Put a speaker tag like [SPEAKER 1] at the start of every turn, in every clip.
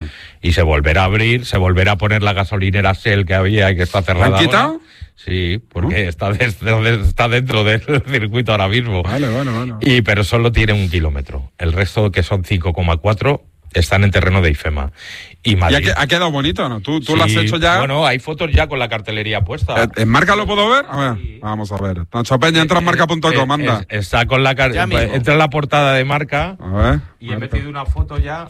[SPEAKER 1] Y se volverá a abrir, se volverá a poner la gasolinera Shell que había y que está cerrada.
[SPEAKER 2] ¿La han quitado?
[SPEAKER 1] Ahora. Sí, porque está dentro del circuito ahora mismo.
[SPEAKER 2] Vale.
[SPEAKER 1] Pero solo tiene 1 kilómetro. El resto, que son 5,4, están en terreno de IFEMA. Y Madrid.
[SPEAKER 2] ¿Y ha quedado bonito, no? ¿Tú
[SPEAKER 1] sí,
[SPEAKER 2] lo has hecho ya?
[SPEAKER 1] Bueno, hay fotos ya con la cartelería puesta.
[SPEAKER 2] ¿En Marca lo puedo ver? A ver,
[SPEAKER 1] sí.
[SPEAKER 2] Vamos a ver. Nacho Peña, entra en marca.com, anda.
[SPEAKER 1] Está con la entra en la portada de Marca.
[SPEAKER 2] A ver.
[SPEAKER 1] Y he metido una foto ya.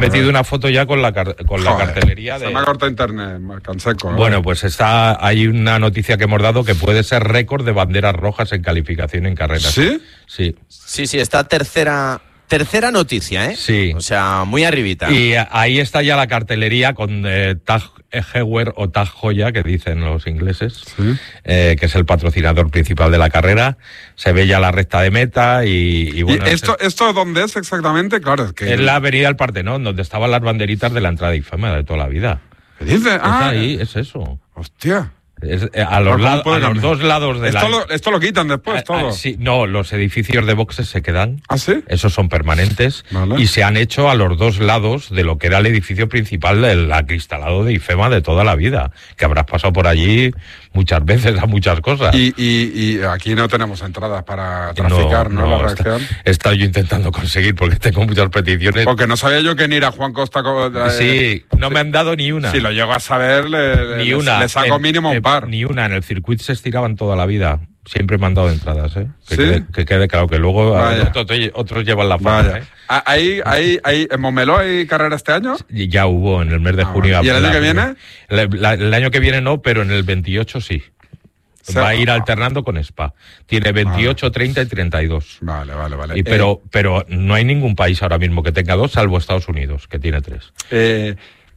[SPEAKER 1] Con la cartelería de.
[SPEAKER 2] Se me ha cortado internet, Canseco.
[SPEAKER 1] Bueno, pues hay una noticia que hemos dado que puede ser récord de banderas rojas en calificación en carreras.
[SPEAKER 2] ¿Sí?
[SPEAKER 1] Sí.
[SPEAKER 3] Sí, está tercera noticia, ¿eh?
[SPEAKER 1] Sí.
[SPEAKER 3] O sea, muy arribita.
[SPEAKER 1] Y ahí está ya la cartelería con Tag Heuer o Tag Heuer, que dicen los ingleses,
[SPEAKER 2] ¿Sí?
[SPEAKER 1] Que es el patrocinador principal de la carrera. Se ve ya la recta de meta y bueno...
[SPEAKER 2] ¿Y esto dónde es exactamente? Claro, es que...
[SPEAKER 1] Es la avenida del Partenón, donde estaban las banderitas de la entrada de IFEMA de toda la vida.
[SPEAKER 2] ¿Qué dices?
[SPEAKER 1] Ahí, es eso.
[SPEAKER 2] Hostia.
[SPEAKER 1] A los dos lados de
[SPEAKER 2] esto lo quitan después, todo.
[SPEAKER 1] Sí, no, los edificios de boxes se quedan.
[SPEAKER 2] ¿Ah, sí?
[SPEAKER 1] Esos son permanentes.
[SPEAKER 2] Vale.
[SPEAKER 1] Y se han hecho a los dos lados de lo que era el edificio principal del acristalado de IFEMA de toda la vida. Que habrás pasado por allí muchas veces a muchas cosas.
[SPEAKER 2] Y aquí no tenemos entradas para traficar, ¿no? La reacción.
[SPEAKER 1] He estado yo intentando conseguir porque tengo muchas peticiones.
[SPEAKER 2] Porque no sabía yo que ni era Juan Costa...
[SPEAKER 1] Sí, no me han dado ni una.
[SPEAKER 2] Si lo llego a saber, le saco mínimo un par.
[SPEAKER 1] Ni una, en el circuito se estiraban toda la vida. Siempre me han dado entradas, ¿eh? Que quede claro que luego otros llevan la fama, ¿eh?
[SPEAKER 2] ¿Ahí en Montmeló hay carrera este año?
[SPEAKER 1] Ya hubo en el mes de junio.
[SPEAKER 2] ¿Y el año que viene?
[SPEAKER 1] El año que viene no, pero en el 28 sí. Va a ir alternando con Spa. Tiene 28, 30 y 32.
[SPEAKER 2] Vale.
[SPEAKER 1] Pero no hay ningún país ahora mismo que tenga 2, salvo Estados Unidos, que tiene 3.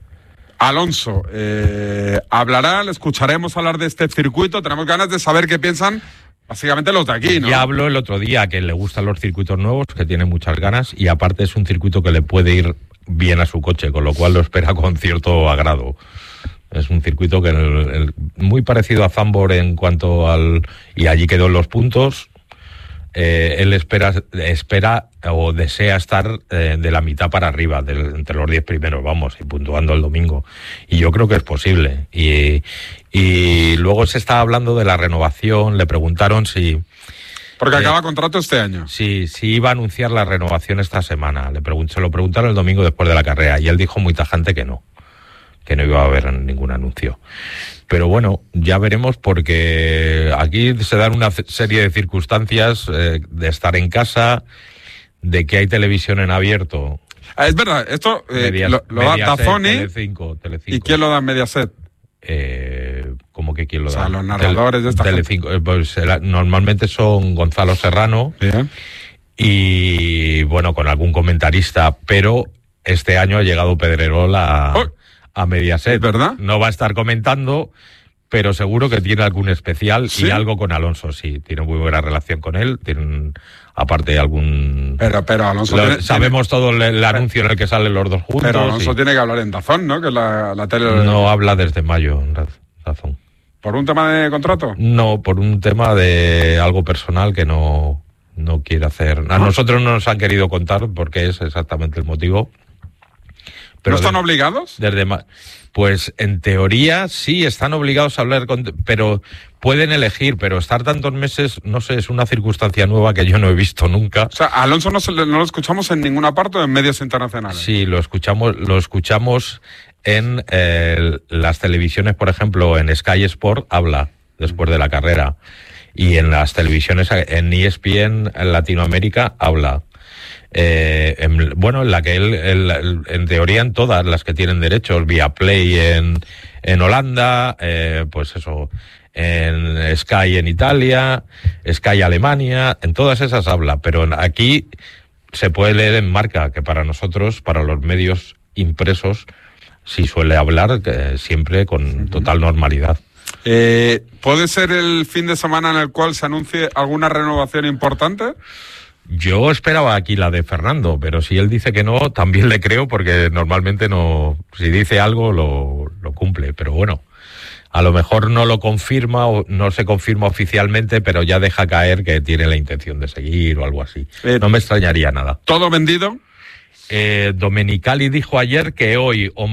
[SPEAKER 2] Alonso, hablará, le escucharemos hablar de este circuito. Tenemos ganas de saber qué piensan básicamente los de aquí, ¿no?
[SPEAKER 1] Ya habló el otro día que le gustan los circuitos nuevos, que tiene muchas ganas, y aparte es un circuito que le puede ir bien a su coche, con lo cual lo espera con cierto agrado. Es un circuito que muy parecido a Zandvoort en cuanto y allí quedó en los puntos. Él espera o desea estar de la mitad para arriba, entre los 10 primeros, vamos, y puntuando el domingo. Y yo creo que es posible. Y luego se estaba hablando de la renovación, le preguntaron si...
[SPEAKER 2] Porque acaba contrato este año.
[SPEAKER 1] Sí, iba a anunciar la renovación esta semana. Se lo preguntaron el domingo después de la carrera y él dijo muy tajante que no iba a haber ningún anuncio. Pero bueno, ya veremos, porque aquí se dan una serie de circunstancias de estar en casa, de que hay televisión en abierto.
[SPEAKER 2] Es verdad, esto lo da DAZN.
[SPEAKER 1] Telecinco.
[SPEAKER 2] ¿Y quién lo da en Mediaset?
[SPEAKER 1] ¿Cómo que quién lo da?
[SPEAKER 2] O sea, los narradores de esta
[SPEAKER 1] Telecinco. Pues, normalmente son Gonzalo Serrano.
[SPEAKER 2] Bien.
[SPEAKER 1] Y bueno, con algún comentarista, pero este año ha llegado Pedrerol a Mediaset.
[SPEAKER 2] ¿Verdad?
[SPEAKER 1] No va a estar comentando, pero seguro que tiene algún especial. ¿Sí? Y algo con Alonso, sí. Tiene muy buena relación con él. Tienen, aparte, algún...
[SPEAKER 2] Pero Alonso...
[SPEAKER 1] sabemos todo el anuncio en el que salen los dos juntos.
[SPEAKER 2] Pero Alonso tiene que hablar en DAZN, ¿no? Que es la tele...
[SPEAKER 1] No habla desde mayo en DAZN.
[SPEAKER 2] ¿Por un tema de contrato?
[SPEAKER 1] No, por un tema de algo personal que no quiere hacer. A nosotros no nos han querido contar porque es exactamente el motivo. Pero
[SPEAKER 2] ¿No están obligados?
[SPEAKER 1] Pues en teoría sí, están obligados a hablar, pero pueden elegir, pero estar tantos meses, no sé, es una circunstancia nueva que yo no he visto nunca.
[SPEAKER 2] O sea, Alonso no lo escuchamos en ninguna parte o en medios internacionales.
[SPEAKER 1] Sí, lo escuchamos en las televisiones, por ejemplo, en Sky Sport habla después de la carrera, y en las televisiones, en ESPN en Latinoamérica habla. En la que él en teoría en todas las que tienen derechos, Viaplay en Holanda, pues eso, en Sky en Italia, Sky Alemania, en todas esas habla, pero aquí se puede leer en Marca, que para nosotros, para los medios impresos, sí suele hablar siempre con total normalidad.
[SPEAKER 2] ¿Puede ser el fin de semana en el cual se anuncie alguna renovación importante?
[SPEAKER 1] Yo esperaba aquí la de Fernando, pero si él dice que no, también le creo, porque normalmente no, si dice algo lo cumple, pero bueno, a lo mejor no lo confirma o no se confirma oficialmente, pero ya deja caer que tiene la intención de seguir o algo así. No me extrañaría nada.
[SPEAKER 2] ¿Todo vendido?
[SPEAKER 1] Domenicali dijo ayer que hoy o